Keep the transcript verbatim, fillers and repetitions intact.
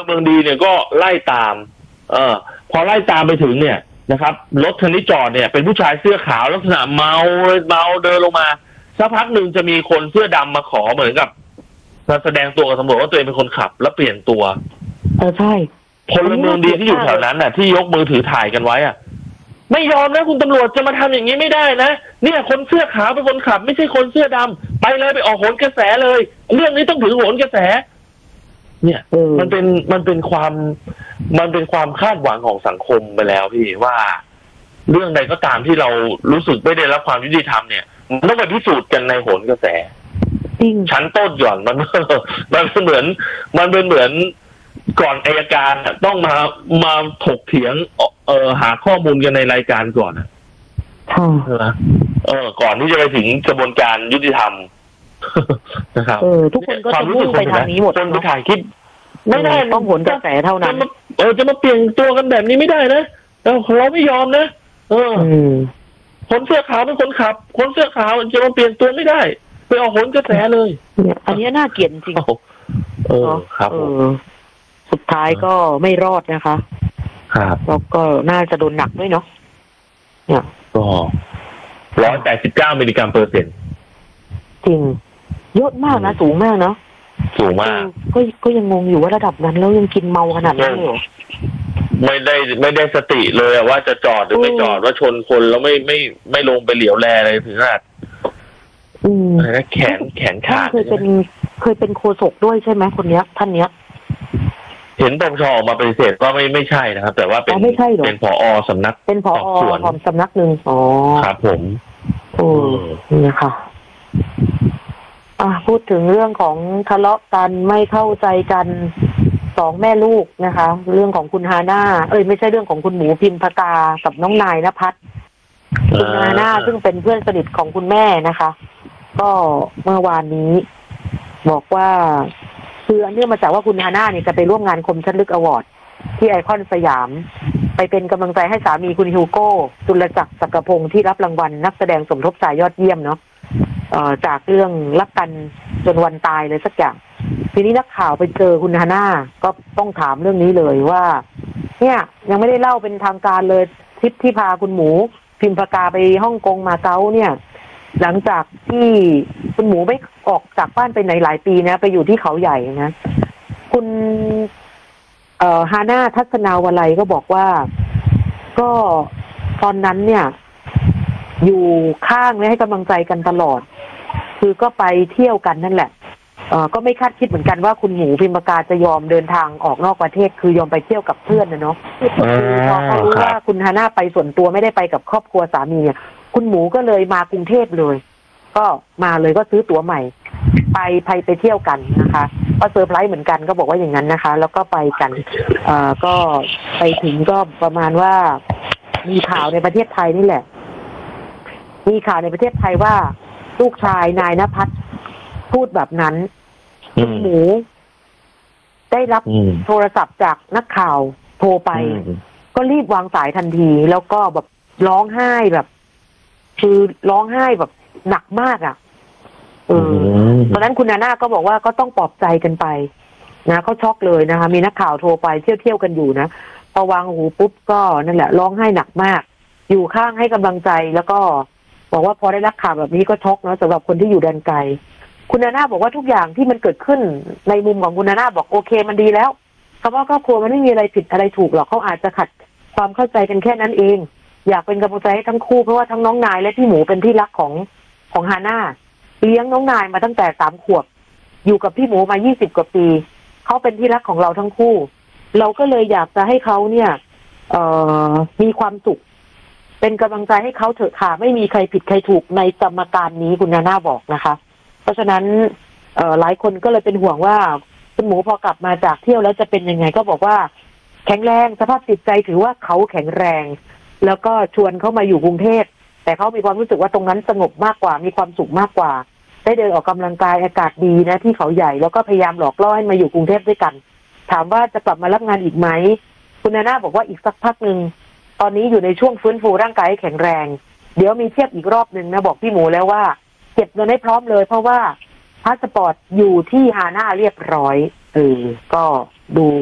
เมืองดีเนี่ยก็ไล่ตาม เออพอไล่ตามไปถึงเนี่ยนะครับรถคันนี้จอดเนี่ยเป็นผู้ชายเสื้อขาวลักษณะเมาเมาเดินลงมาสักพักหนึ่งจะมีคนเสื้อดำมาขอเหมือนกับมาแสดงตัวกับตำรวจว่าตัวเองเป็นคนขับแล้วเปลี่ยนตัวเออใช่พลเมืองดีที่อยู่แถวนั้นน่ะที่ยกมือถือถ่ายกันไว้อ่ะไม่ยอมนะคุณตำรวจจะมาทำอย่างนี้ไม่ได้นะเนี่ยคนเสื้อขาวเป็นคนขับไม่ใช่คนเสื้อดำไปเลยไปออกโหนกระแสเลยเรื่องนี้ต้องถือโหนกระแสเนี่ยมันเป็นมันเป็นความมันเป็นความคาดหวังของสังคมไปแล้วพี่ว่าเรื่องใดก็ตามที่เรารู้สึกไม่ได้รับความยุติธรรมเนี่ยมันต้องไปพิสูจน์กันในโหนกระแสชั้นต้นก่อนมันมันเป็นเหมือนมันเป็นเหมือนก่อนอัยการต้องมามาถกเถียงเอ่อหาข้อมูลกันในรายการก่อนใช่ไหมเออก่อนที่จะไปถึงกระบวนการยุติธรรมนะครับเออทุกคนก็จะมุ่งไปทางนี้หมดคนไปถ่ายคลิปไม่ได้ต้องโหนกระแสเท่านั้นเออจะมาเปลี่ยนตัวกันแบบนี้ไม่ได้นะเราเราไม่ยอมนะเออคนเสื้อขาวเป็นคนขับคนเสื้อขาวจะมาเปลี่ยนตัวไม่ได้ไปออกโหนกระแสเลยเนี่ยอันนี้น่าเกลียดจริงเออครับสุดท้ายก็ไม่รอดนะคะครับแล้วก็น่าจะโดนหนักด้วยเนาะเนี่ยก็ร้อยแปดสิบเก้ามิลลิกรัมเปอร์เซ็นต์จริงเยอะมากนะสูงมากเนาะสูงมากก็ก็ยังงงอยู่ว่าระดับนั้นแล้วยังกินเมาขนาดนั้นเลยไม่ได้ไม่ได้สติเลยว่าจะจอดหรือไม่จอดว่าชนคนแล้วไม่ไม่ไม่ลงไปเหลียวแลอะไรถึงขนาดอืมแขนแขนขาดเคยเป็นเคยเป็นโฆษกด้วยใช่ไหมคนเนี้ยท่านเนี้ยเห็นปปชออกมาปฏิเสธว่าไม่ไม่ใช่นะครับแต่ว่าเป็นเป็นผอ.สำนักเป็นผอ.ของสำนักหนึ่งอ๋อครับผมโอ้นี่ค่ะอ่ะพูดถึงเรื่องของทะเลาะกันไม่เข้าใจกันสองแม่ลูกนะคะเรื่องของคุณฮาน่าเอ้ยไม่ใช่เรื่องของคุณหมูพิมพกากับน้องนายณภัทรคุณฮาน่าซึ่งเป็นเพื่อนสนิทของคุณแม่นะคะก็เมื่อวานนี้บอกว่าคือเนื่องมาจากว่าคุณฮาน่าเนี่ยจะไปร่วมงานคมชัดลึกอวอร์ดที่ไอคอนสยามไปเป็นกำลังใจให้สามีคุณฮิวโก้จุลจักรศักดิ์พงศ์ที่รับรางวัลนักแสดงสมทบชายยอดเยี่ยมเนาะเอ่อจากเรื่องรักกันจนวันตายเลยสักอย่างทีนี้นักข่าวไปเจอคุณฮาน่าก็ต้องถามเรื่องนี้เลยว่าเนี่ยยังไม่ได้เล่าเป็นทางการเลยทริปที่พาคุณหมูพิมพกาไปฮ่องกงมาเก๊าเนี่ยหลังจากที่คุณหมูไม่ออกจากบ้านไปไหนหลายปีนะไปอยู่ที่เขาใหญ่นะคุณเอ่อฮาน่าทัศนาวลัยก็บอกว่าก็ตอนนั้นเนี่ยอยู่ข้างและให้กำลังใจกันตลอดคือก็ไปเที่ยวกันนั่นแหละเอ่อก็ไม่คาดคิดเหมือนกันว่าคุณหมูพิมพกาจะยอมเดินทางออกนอกประเทศคือยอมไปเที่ยวกับเพื่อนนะเนาะคือพอเขารู้ว่าคุณฮาน่าไปส่วนตัวไม่ได้ไปกับครอบครัวสามีเนี่ยคุณหมูก็เลยมากรุงเทพเลยก็มาเลยก็ซื้อตั๋วใหม่ไปไปไปเที่ยวกันนะคะก็เซอร์ไพรส์เหมือนกันก็บอกว่าอย่างนั้นนะคะแล้วก็ไปกันเอ่อก็ไปถึงก็ประมาณว่ามีข่าวในประเทศไทยนี่แหละมีข่าวในประเทศไทยว่าลูกชายนายณภัทรพูดแบบนั้นคุณหมูได้รับโทรศัพท์จากนักข่าวโทรไปก็รีบวางสายทันทีแล้วก็แบบร้องไห้แบบคือร้องไห้แบบหนักมากอ่ะเออตอนนั้นคุณนาน่าก็บอกว่าก็ต้องปลอบใจกันไปนะเขาช็อกเลยนะคะมีนักข่าวโทรไปเที่ยวเที่ยวกันอยู่นะพอวางหูปุ๊บก็นั่นแหละร้องไห้หนักมากอยู่ข้างให้กำลังใจแล้วก็บอกว่าพอได้รับข่าวแบบนี้ก็ช็อกนะสำหรับคนที่อยู่แดนไกลคุณนาน่าบอกว่าทุกอย่างที่มันเกิดขึ้นในมุมของคุณนาน่าบอกโอเคมันดีแล้วคำว่าครอบครัวมันไม่มีอะไรผิดอะไรถูกหรอกเขาอาจจะขัดความเข้าใจกันแค่นั้นเองอยากเป็นกำลังใจให้ทั้งคู่เพราะว่าทั้งน้องนายและพี่หมูเป็นที่รักของของฮาน่าเลี้ยงน้องนายมาตั้งแต่สามขวบอยู่กับพี่หมูมายี่สิบกว่าปีเขาเป็นที่รักของเราทั้งคู่เราก็เลยอยากจะให้เขาเนี่ยเอ่อมีความสุขเป็นกำลังใจให้เขาเถอะค่ะไม่มีใครผิดใครถูกในสมการนี้คุณนาน่าบอกนะคะเพราะฉะนั้นเอ่อหลายคนก็เลยเป็นห่วงว่าคุณหมูพอกลับมาจากเที่ยวแล้วจะเป็นยังไงก็บอกว่าแข็งแรงสภาพจิตใจถือว่าเขาแข็งแรงแล้วก็ชวนเขามาอยู่กรุงเทพแต่เขามีความรู้สึกว่าตรงนั้นสงบมากกว่ามีความสุขมากกว่าได้เดินออกกำลังกายอากาศดีนะที่เขาใหญ่แล้วก็พยายามหลอกล่อให้มาอยู่กรุงเทพด้วยกันถามว่าจะกลับมารับงานอีกไหมคุณนาน่าบอกว่าอีกสักพักหนึ่งตอนนี้อยู่ในช่วงฟื้นฟูร่างกายให้แข็งแรงเดี๋ยวมีเทียบอีกรอบหนึ่งนะบอกพี่หมูแล้วว่าเก็บเงินให้พร้อมเลยเพราะว่าพาสปอร์ตอยู่ที่ฮาน่าเรียบร้อยเออก็ดู